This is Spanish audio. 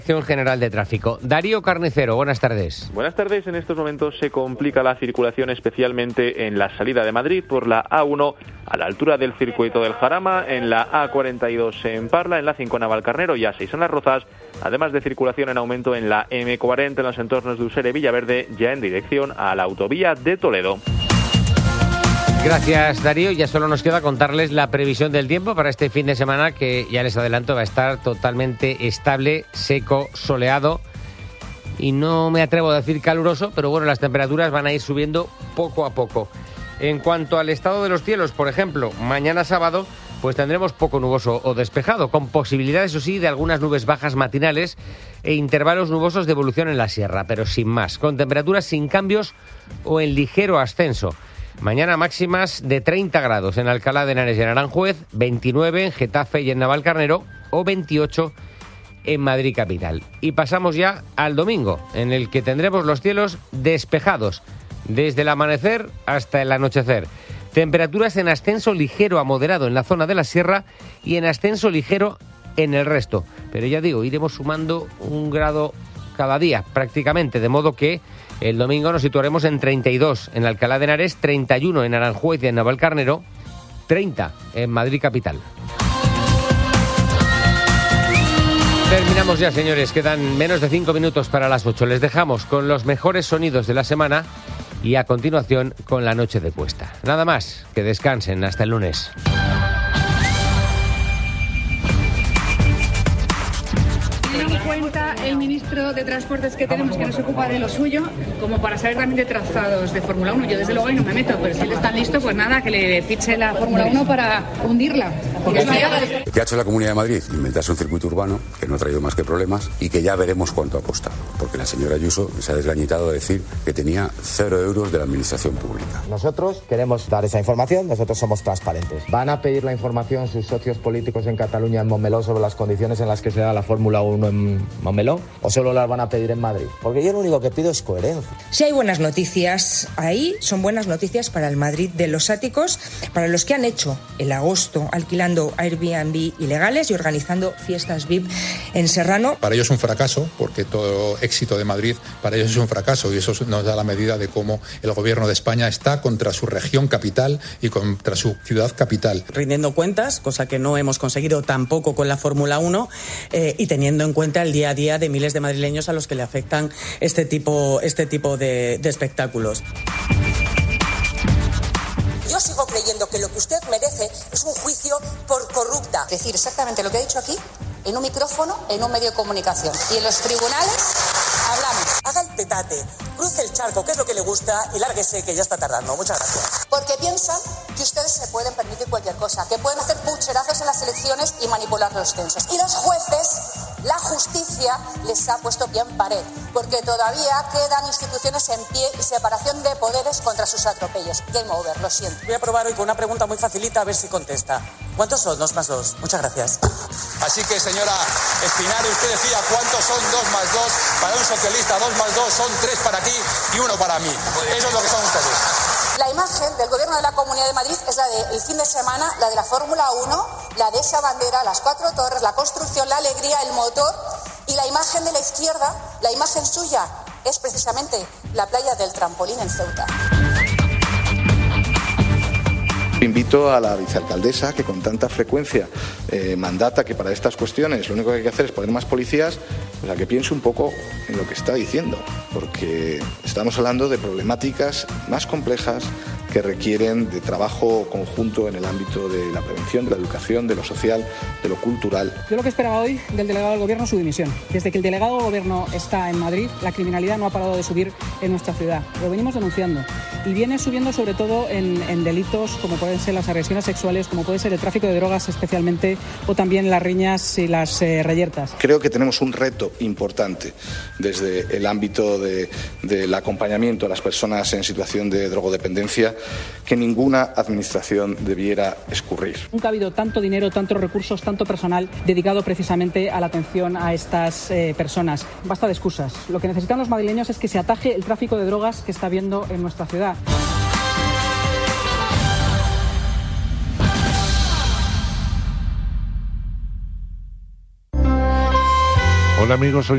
Dirección General de Tráfico. Darío Carnicero, buenas tardes. Buenas tardes. En estos momentos se complica la circulación, especialmente en la salida de Madrid por la A1 a la altura del circuito del Jarama, en la A42 en Parla, en la 5 en Navalcarnero y A6 en Las Rozas, además de circulación en aumento en la M40 en los entornos de Usera y Villaverde, ya en dirección a la autovía de Toledo. Gracias, Darío. Ya solo nos queda contarles la previsión del tiempo para este fin de semana, que ya les adelanto va a estar totalmente estable, seco, soleado y no me atrevo a decir caluroso, pero bueno, las temperaturas van a ir subiendo poco a poco. En cuanto al estado de los cielos, por ejemplo, mañana sábado pues tendremos poco nuboso o despejado, con posibilidades, eso sí, de algunas nubes bajas matinales e intervalos nubosos de evolución en la sierra, pero sin más, con temperaturas sin cambios o en ligero ascenso. Mañana máximas de 30 grados en Alcalá de Henares y en Aranjuez, 29 en Getafe y en Navalcarnero o 28 en Madrid capital. Y pasamos ya al domingo, en el que tendremos los cielos despejados desde el amanecer hasta el anochecer. Temperaturas en ascenso ligero a moderado en la zona de la sierra y en ascenso ligero en el resto. Pero ya digo, iremos sumando un grado cada día prácticamente, de modo que el domingo nos situaremos en 32 en Alcalá de Henares, 31 en Aranjuez y en Navalcarnero, 30 en Madrid capital. Terminamos ya, señores. Quedan menos de 5 minutos para las 8. Les dejamos con los mejores sonidos de la semana y a continuación con la noche de Cuesta. Nada más, que descansen. Hasta el lunes. El ministro de Transportes que tenemos, que no se ocupa de lo suyo, como para saber también de trazados de Fórmula 1. Yo desde luego ahí no me meto, pero si él está listo, pues nada, que le fiche la Fórmula 1 para hundirla. ¿Qué ha hecho la Comunidad de Madrid? Inventarse un circuito urbano que no ha traído más que problemas y que ya veremos cuánto ha costado. Porque la señora Ayuso se ha desgañitado de decir que tenía 0 euros de la administración pública. Nosotros queremos dar esa información, nosotros somos transparentes. ¿Van a pedir la información sus socios políticos en Cataluña, en Montmeló, sobre las condiciones en las que se da la Fórmula 1 en Montmeló? ¿O solo las van a pedir en Madrid? Porque yo lo único que pido es coherencia. Si hay buenas noticias ahí, son buenas noticias para el Madrid de los áticos, para los que han hecho el agosto alquilando Airbnb ilegales y organizando fiestas VIP en Serrano. Para ellos es un fracaso, porque todo éxito de Madrid para ellos es un fracaso, y eso nos da la medida de cómo el gobierno de España está contra su región capital y contra su ciudad capital. Rindiendo cuentas, cosa que no hemos conseguido tampoco con la Fórmula 1, y teniendo en cuenta el día a día de miles de madrileños a los que le afectan este tipo de espectáculos. Yo sigo creyendo que lo que usted merece es un juicio por corrupta. Decir exactamente lo que ha dicho aquí, en un micrófono, en un medio de comunicación. Y en los tribunales hablamos. Haga el petate, cruce el charco, que es lo que le gusta, y lárguese, que ya está tardando. Muchas gracias. Porque piensan que ustedes se pueden permitir cualquier cosa, que pueden hacer pucherazos en las elecciones y manipular los censos. Y los jueces, la justicia, les ha puesto pie en pared, porque todavía quedan instituciones en pie y separación de poderes contra sus atropellos. Game over, lo siento. Voy a probar hoy con una pregunta muy facilita, a ver si contesta. ¿Cuántos son 2 más 2? Muchas gracias. Así que, señora Espinari, usted decía cuántos son 2 más 2. Para un socialista 2 más 2 son 3 para ti y 1 para mí. Eso es lo que son ustedes. La imagen del gobierno de la Comunidad de Madrid es la del fin de semana, la de la Fórmula 1, la de esa bandera, las 4 torres, la construcción, la alegría, el motor, y la imagen de la izquierda, la imagen suya, es precisamente la playa del Trampolín en Ceuta. Invito a la vicealcaldesa, que con tanta frecuencia mandata que para estas cuestiones lo único que hay que hacer es poner más policías, pues a que piense un poco en lo que está diciendo, porque estamos hablando de problemáticas más complejas que requieren de trabajo conjunto en el ámbito de la prevención, de la educación, de lo social, de lo cultural. Yo lo que esperaba hoy del delegado del Gobierno es su dimisión. Desde que el delegado del Gobierno está en Madrid, la criminalidad no ha parado de subir en nuestra ciudad. Lo venimos denunciando. Y viene subiendo sobre todo en delitos como pueden ser las agresiones sexuales, como puede ser el tráfico de drogas especialmente, o también las riñas y las reyertas. Creo que tenemos un reto importante desde el ámbito del acompañamiento a las personas en situación de drogodependencia, que ninguna administración debiera escurrir. Nunca ha habido tanto dinero, tantos recursos, tanto personal dedicado precisamente a la atención a estas personas. Basta de excusas. Lo que necesitan los madrileños es que se ataje el tráfico de drogas que está habiendo en nuestra ciudad. Hola amigos, soy